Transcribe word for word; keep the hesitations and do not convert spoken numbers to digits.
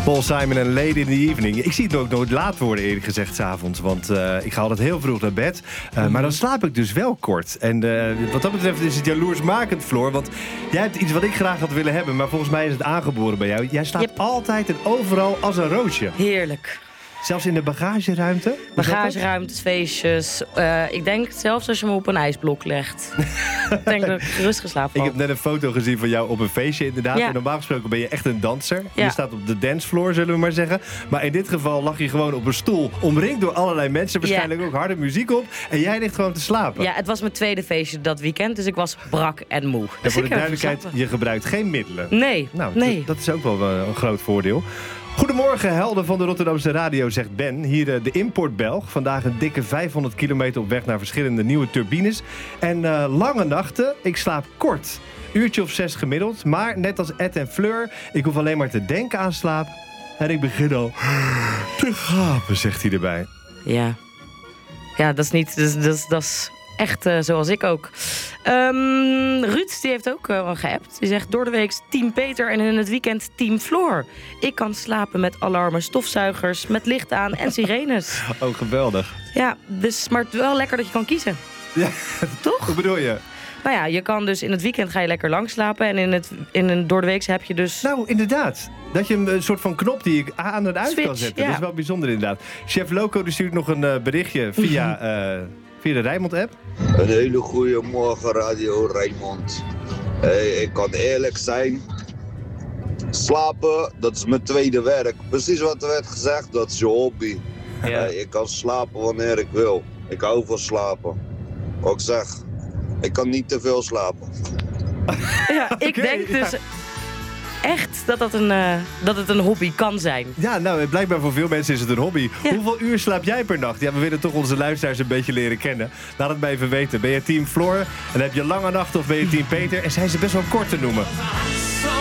Paul Simon en Late in the Evening. Ik zie het ook nooit laat worden, eerlijk gezegd, 's avonds. Want uh, ik ga altijd heel vroeg naar bed. Uh, maar dan slaap ik dus wel kort. En uh, wat dat betreft is het jaloersmakend, Floor. Want jij hebt iets wat ik graag had willen hebben. Maar volgens mij is het aangeboren bij jou. Jij slaapt yep. altijd en overal als een roosje. Heerlijk. Zelfs in de bagageruimte? Bagageruimtes, feestjes. Uh, ik denk zelfs als je me op een ijsblok legt. Ik denk dat ik gerust geslapen heb. Ik heb net een foto gezien van jou op een feestje inderdaad. Ja. En normaal gesproken ben je echt een danser. Ja. Je staat op de dancefloor, zullen we maar zeggen. Maar in dit geval lag je gewoon op een stoel. Omringd door allerlei mensen. Waarschijnlijk ja. ook harde muziek op. En jij ligt gewoon te slapen. Ja, het was mijn tweede feestje dat weekend. Dus ik was brak en moe. En dus voor de duidelijkheid, je gebruikt geen middelen. Nee. Nou, nee. dat is ook wel een groot voordeel. Goedemorgen, helden van de Rotterdamse radio, zegt Ben. Hier de importbelg. Vandaag een dikke vijfhonderd kilometer op weg naar verschillende nieuwe turbines. En uh, lange nachten. Ik slaap kort. Uurtje of zes gemiddeld. Maar net als Ed en Fleur, ik hoef alleen maar te denken aan slaap. En ik begin al te gapen, zegt hij erbij. Ja. Ja, dat is niet... Dat is, dat is, dat is echt uh, zoals ik ook. Um, Ruud, die heeft ook uh, geappt. Die zegt, door de week team Peter en in het weekend team Floor. Ik kan slapen met alarmen, stofzuigers, met licht aan en sirenes. Oh, geweldig. Ja, dus, maar het is wel lekker dat je kan kiezen. Ja, toch? Hoe bedoel je? Nou ja, je kan dus in het weekend ga je lekker lang slapen. En in het, in een door de week heb je dus... Nou, inderdaad. Dat je een soort van knop die ik aan en uit Switch, kan zetten. Ja. Dat is wel bijzonder inderdaad. Chef Loco die stuurt nog een uh, berichtje via... Uh, Via de Rijnmond-app? Een hele goede morgen, Radio Rijnmond. Hey, ik kan eerlijk zijn. Slapen, dat is mijn tweede werk. Precies wat er werd gezegd, dat is je hobby. Ja. Hey, ik kan slapen wanneer ik wil. Ik hou van slapen. Wat ik zeg, ik kan niet te veel slapen. Ja, ik okay, denk dus... Ja. Echt dat, dat, een, uh, dat het een hobby kan zijn. Ja, nou, blijkbaar voor veel mensen is het een hobby. Ja. Hoeveel uur slaap jij per nacht? Ja, we willen toch onze luisteraars een beetje leren kennen. Laat het mij even weten. Ben je team Floor en heb je lange nachten of ben je team Peter? En zijn ze best wel kort te noemen.